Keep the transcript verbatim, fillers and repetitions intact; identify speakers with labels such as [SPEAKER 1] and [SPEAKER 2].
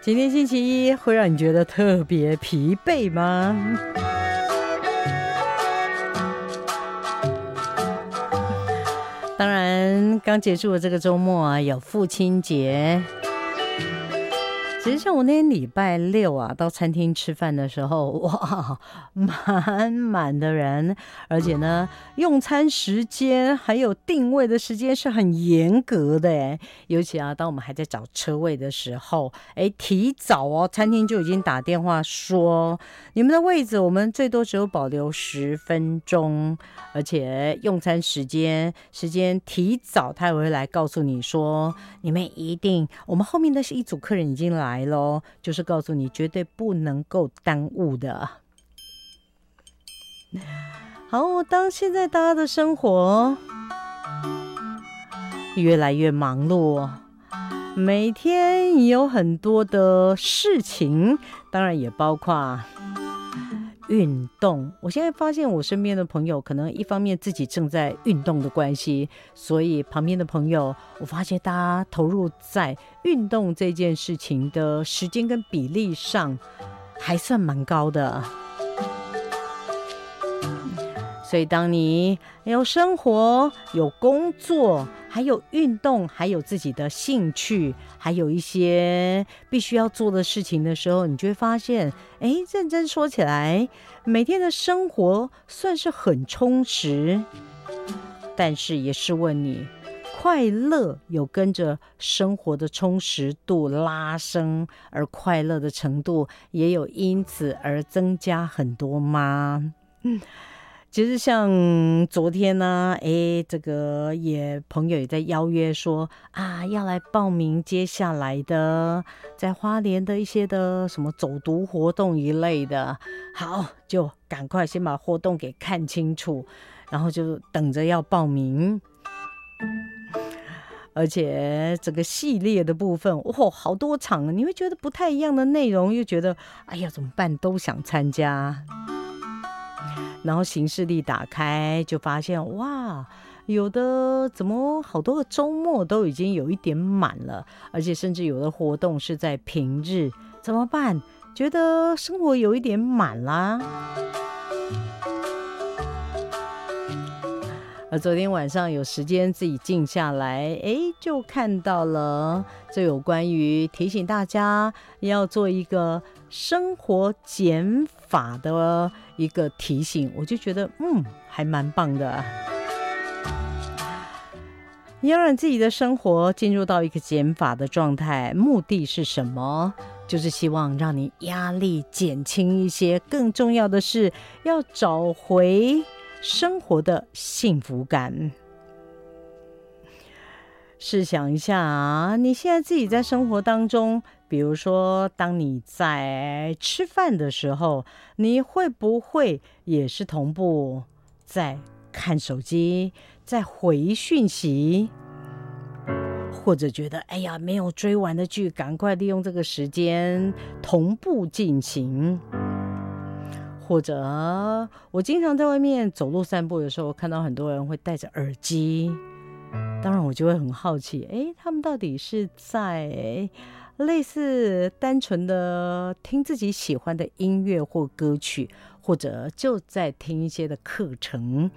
[SPEAKER 1] 今天星期一会让你觉得特别疲惫吗？当然，刚结束的这个周末啊，有父亲节。其实像我那天礼拜六啊，到餐厅吃饭的时候，哇，满满的人，而且呢，用餐时间还有定位的时间是很严格的哎。尤其啊，当我们还在找车位的时候，哎，提早哦，餐厅就已经打电话说，你们的位置我们最多只有保留十分钟，而且用餐时间时间提早，他也会来告诉你说，你们一定，我们后面的是一组客人已经来。来咯，就是告诉你绝对不能够耽误的。好，当现在大家的生活越来越忙碌，每天有很多的事情，当然也包括运动。我现在发现我身边的朋友可能一方面自己正在运动的关系，所以旁边的朋友我发现大家投入在运动这件事情的时间跟比例上还算蛮高的。所以当你有生活有工作还有运动还有自己的兴趣还有一些必须要做的事情的时候，你就会发现哎，认真说起来每天的生活算是很充实，但是也是问你快乐有跟着生活的充实度拉升，而快乐的程度也有因此而增加很多吗？嗯，其实像昨天呢，哎，这个也朋友也在邀约说啊，要来报名接下来的在花莲的一些的什么走读活动一类的。好，就赶快先把活动给看清楚，然后就等着要报名。而且整个系列的部分，哇，好多场，你会觉得不太一样的内容，又觉得哎呀怎么办，都想参加。然后行事历打开就发现哇，有的怎么好多个周末都已经有一点满了，而且甚至有的活动是在平日，怎么办？觉得生活有一点满啦。而昨天晚上有时间自己静下来，哎，就看到了这有关于提醒大家要做一个生活减法的一个提醒，我就觉得嗯，还蛮棒的。要让自己的生活进入到一个减法的状态，目的是什么？就是希望让你压力减轻一些，更重要的是要找回生活的幸福感。试想一下啊，你现在自己在生活当中，比如说当你在吃饭的时候，你会不会也是同步在看手机，在回讯息，或者觉得哎呀没有追完的剧，赶快利用这个时间同步进行。或者我经常在外面走路散步的时候，看到很多人会戴着耳机，当然我就会很好奇，诶，他们到底是在类似单纯的听自己喜欢的音乐或歌曲，或者就在听一些的课程，